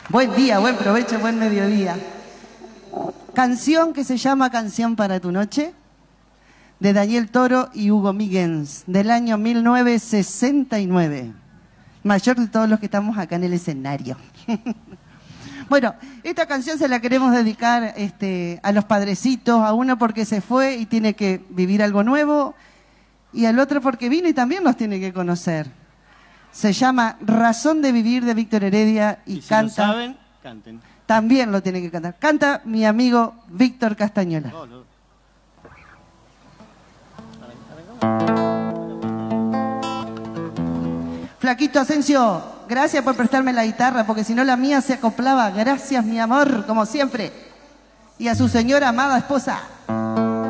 Buen día, buen provecho, buen mediodía. Canción que se llama Canción para tu noche, de Daniel Toro y Hugo Miguens, del año 1969. Mayor de todos los que estamos acá en el escenario. Bueno, esta canción se la queremos dedicar a los padrecitos, a uno porque se fue y tiene que vivir algo nuevo, y al otro porque vino y también nos tiene que conocer. Se llama Razón de Vivir, de Víctor Heredia, y si canta... lo saben, canten. También lo tiene que cantar. Canta mi amigo Víctor Castañola. Flaquito Asensio, gracias por prestarme la guitarra, porque si no la mía se acoplaba. Gracias, mi amor, como siempre. Y a su señora amada esposa.